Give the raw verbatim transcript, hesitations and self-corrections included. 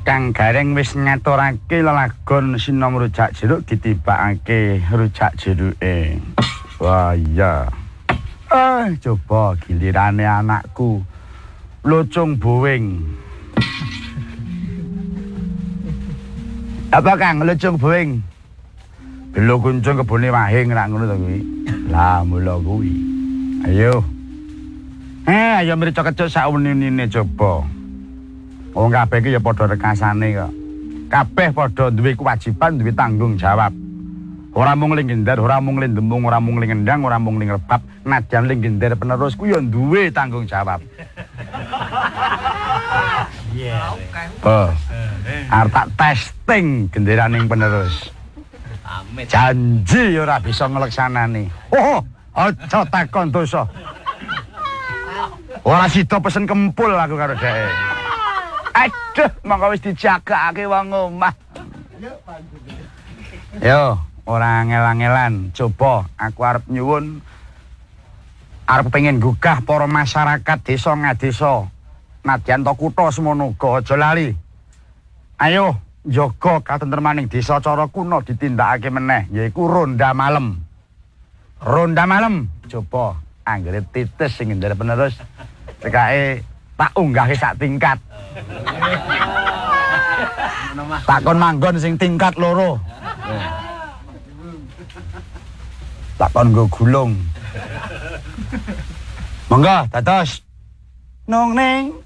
Kang Gareng wis ngaturake lelagon sinom rujak jeruk ditibakake rujak jeruke. Wah iya. Eh, coba gilirane anakku. Lucung Buwing. Apa Kang Lucung Buwing? Belo kuncung kebune wahing rak ngono to kuwi. Lah mula kuwi. Ayo. Eh, ayo mrica kecut sak wenine coba. Wong kabeh iki ya padha rekasane kok. Kabeh padha duwe kewajiban, duwe tanggung jawab. Ora mung ling gendar, ora mung ling dembung, ora mung ling endang, ora mung ling rebab, najan ling gendar penerus ku ya duwe tanggung jawab. Iya. Oh. Arep tak testing genderaning penerus. Amit. Janji ora bisa ngleksanani. Oh, aja takon dosa. Ora sida pesen kempul aku karo dhek. Aduh, mongko wis dijagake wong omah. Yo, ora angel-angelan. Coba aku arep nyuwun arep pengen gugah para masyarakat desa ngadesa. Nadyan to kutha semono uga aja lali. Ayo njaga katentremaning desa cara kuno ditindakake meneh yaiku ronda malam. Ronda malam. Coba anggere titis sing ngendher penerus tekake tak unggahke sak tingkat. Takon manggon sing tingkat loro. Takon nggo gulung. Monggo dados. Nong ning